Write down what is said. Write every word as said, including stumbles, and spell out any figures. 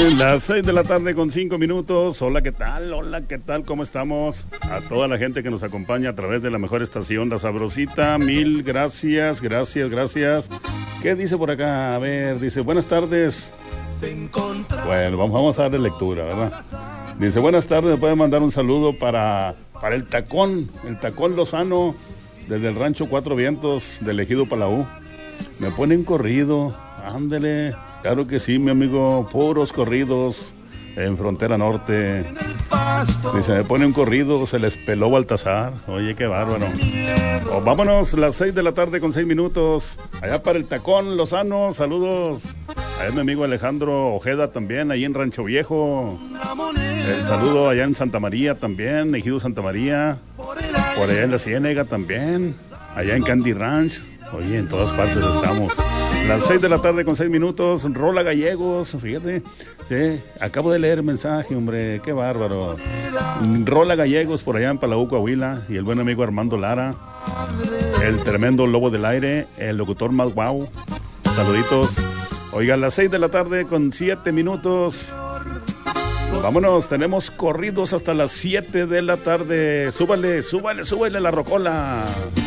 Las seis de la tarde con cinco minutos. Hola, ¿qué tal? Hola, ¿qué tal? ¿Cómo estamos? A toda la gente que nos acompaña a través de la mejor estación, La Sabrosita. Mil gracias, gracias, gracias. ¿Qué dice por acá? A ver, dice, buenas tardes. Bueno, vamos, vamos a darle lectura, ¿verdad? Dice, buenas tardes, puede mandar un saludo para, para el Tacón, el Tacón Lozano, desde el rancho Cuatro Vientos, del Ejido Palau. Me ponen corrido, ándele. Claro que sí, mi amigo, puros corridos en Frontera Norte. Dice, me pone un corrido, se les peló Baltasar. Oye, qué bárbaro. Oh, vámonos, las seis de la tarde con seis minutos. Allá para el Tacón Lozano, saludos. Allá mi amigo Alejandro Ojeda también, ahí en Rancho Viejo. El saludo allá en Santa María también, Ejido Santa María. Por allá en la Ciénega también. Allá en Candy Ranch. Oye, en todas partes estamos. Las seis de la tarde con seis minutos. Rola Gallegos, fíjate. Sí, acabo de leer el mensaje, hombre. Qué bárbaro. Rola Gallegos por allá en Palau, Coahuila. Y el buen amigo Armando Lara. El tremendo lobo del aire. El locutor más guau. Saluditos. Oiga, las seis de la tarde con siete minutos. Vámonos, tenemos corridos hasta las siete de la tarde. Súbale, súbale, súbale la rocola.